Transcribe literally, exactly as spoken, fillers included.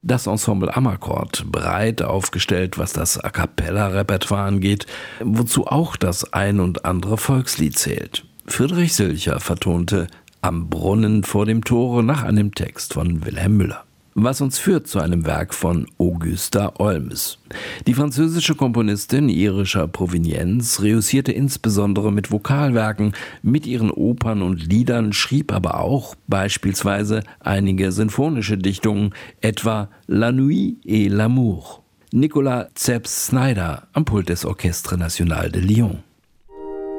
Das Ensemble Amarcord, breit aufgestellt, was das A Cappella-Repertoire angeht, wozu auch das ein und andere Volkslied zählt. Friedrich Silcher vertonte Am Brunnen vor dem Tore nach einem Text von Wilhelm Müller. Was uns führt zu einem Werk von Augusta Olms. Die französische Komponistin irischer Provenienz reüssierte insbesondere mit Vokalwerken, mit ihren Opern und Liedern, schrieb aber auch beispielsweise einige sinfonische Dichtungen, etwa La Nuit et l'amour. Nicolas Zepes-Snyder am Pult des Orchestre National de Lyon.